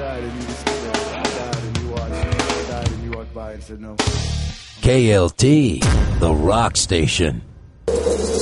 died and you was scared. I died and you watched. I died and you walked by and said no. KLT, the rock station.